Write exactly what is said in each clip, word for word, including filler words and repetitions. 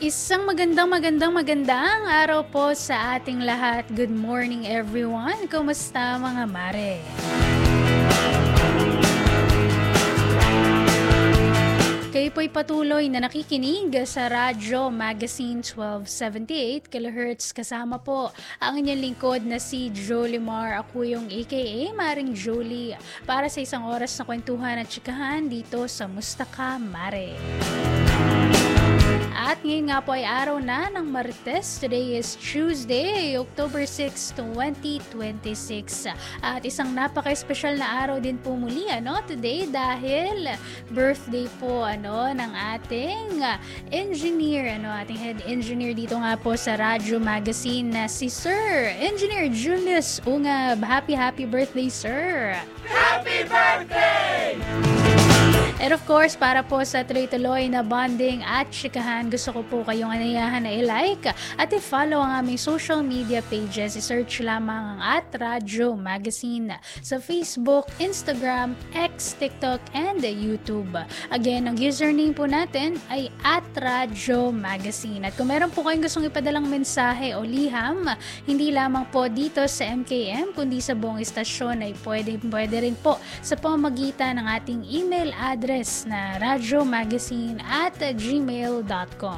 Isang magandang magandang magandang araw po sa ating lahat. Good morning everyone. Kumusta mga mare? Kayo po'y patuloy na nakikinig sa Radyo Magazine twelve seventy-eight kilohertz. Kasama po ang inyong lingkod na si Jolie Mar. Ako yung A K A Maring Jolie para sa isang oras na kwentuhan at tsikahan dito sa Mustaka Mare. At ngayon nga po ay araw na ng Martes. Today is Tuesday, October sixth, twenty twenty-six. At isang napaka-espesyal na araw din po muli ano, today dahil birthday po ano, ng ating engineer, ano, ating head engineer dito nga po sa Radyo Magazine na si Sir Engineer Julius Ungab. Happy, happy birthday, sir! Happy birthday! And of course, para po sa tuloy-tuloy na bonding at chikahan, gusto ko po kayong anayahan na i-like at i-follow ang aming social media pages. I-search lamang ang at Radyo Magazine sa Facebook, Instagram, X, TikTok, and YouTube. Again, ang username po natin ay at Radyo Magazine. At kung meron po kayong gustong ipadalang mensahe o liham, hindi lamang po dito sa M K M, kundi sa buong istasyon ay pwede, pwede rin po sa pamamagitan ng ating email address na radyomagazine at gmail dot com.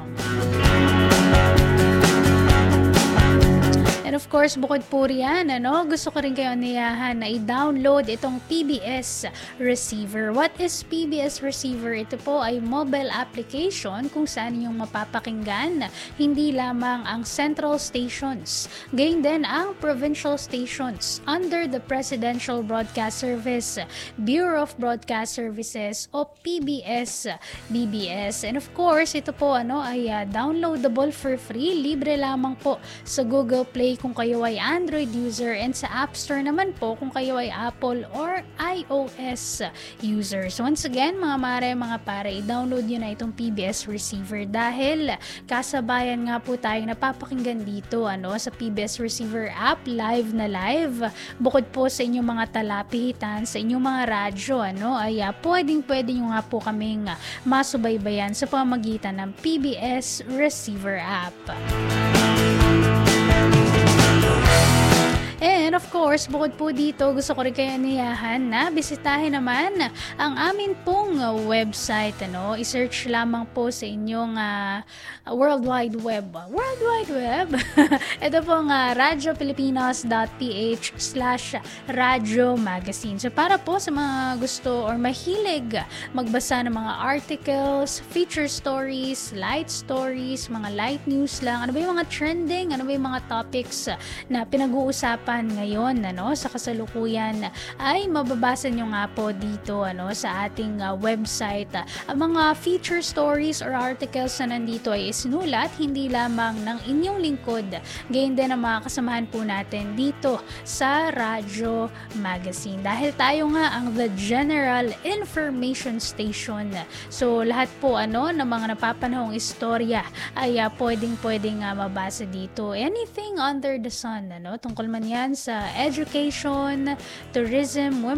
And of course, bukod po riyan, ano, gusto ko rin kayo aniyahan na i-download itong P B S Receiver. What is P B S Receiver? Ito po ay mobile application kung saan yung mapapakinggan hindi lamang ang central stations, gayon din ang provincial stations under the Presidential Broadcast Service, Bureau of Broadcast Services o P B S B B S. And of course, ito po ano ay uh, downloadable for free, libre lamang po sa Google Play kung kayo ay Android user, and sa App Store naman po kung kayo ay Apple or iOS user. So once again, mga mare, mga pare, i-download nyo na itong P B S Receiver dahil kasabayan nga po tayong napapakinggan dito ano, sa P B S Receiver app, live na live. Bukod po sa inyong mga talapihitan, sa inyong mga radyo, ano, ay uh, pwedeng pwede nyo nga po kaming uh, masubaybayan sa pamamagitan ng P B S Receiver app. And of course, bukod po dito, gusto ko rin kayo niyahan na bisitahin naman ang amin pong website. Ano? I-search lamang po sa inyong uh, World Wide Web. World Wide Web? Ito pong uh, radyopilipinas.ph slash Radyo Magazine. So para po sa mga gusto or mahilig magbasa ng mga articles, feature stories, light stories, mga light news lang, ano ba yung mga trending, ano ba yung mga topics na pinag-uusapan ngayon ano sa kasalukuyan ay mababasa nyo nga po dito ano sa ating uh, website. Uh, ang mga feature stories or articles na nandito ay isinulat hindi lamang ng inyong lingkod, gayon din ang mga kasamahan po natin dito sa Radyo Magazine dahil tayo nga ang the General Information Station. So lahat po ano ng mga napapanahong istorya ay uh, pwedeng pwedeng uh, mabasa dito. Anything under the sun ano tungkol man yan sa education, tourism,